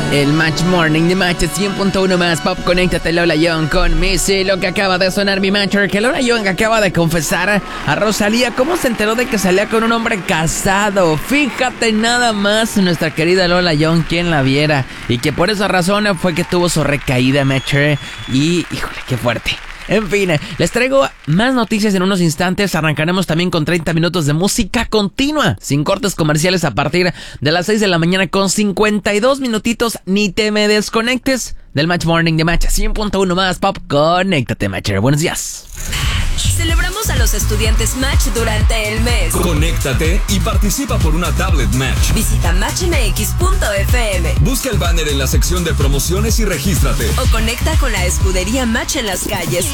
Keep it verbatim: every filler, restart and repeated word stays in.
El Match Morning de Match cien punto uno más Pop. Conéctate, Lola Young con Missy. Lo que acaba de sonar mi Matcher, que Lola Young acaba de confesar a Rosalía cómo se enteró de que salía con un hombre casado. Fíjate nada más, nuestra querida Lola Young, quien la viera, y que por esa razón fue que tuvo su recaída, Matcher. Y híjole, qué fuerte. En fin, les traigo más noticias en unos instantes. Arrancaremos también con treinta minutos de música continua, sin cortes comerciales, a partir de las seis de la mañana con cincuenta y dos minutitos. Ni te me desconectes del Match Morning de Match cien punto uno más Pop. Conéctate, Matcher. Buenos días. Celebramos a los estudiantes Match durante el mes. Conéctate y participa por una tablet Match. Visita match m x punto f m. Busca el banner en la sección de promociones y regístrate. O conecta con la escudería Match en las calles.